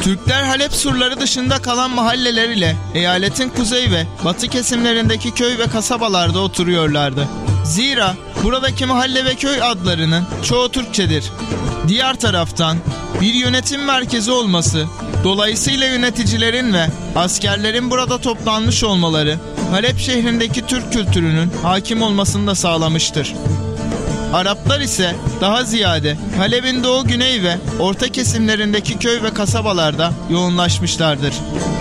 Türkler Halep surları dışında kalan mahalleler ile eyaletin kuzey ve batı kesimlerindeki köy ve kasabalarda oturuyorlardı. Zira buradaki mahalle ve köy adlarının çoğu Türkçedir. Diğer taraftan bir yönetim merkezi olması, dolayısıyla yöneticilerin ve askerlerin burada toplanmış olmaları Halep şehrindeki Türk kültürünün hakim olmasını da sağlamıştır. Araplar ise daha ziyade Halep'in doğu, güney ve orta kesimlerindeki köy ve kasabalarda yoğunlaşmışlardır.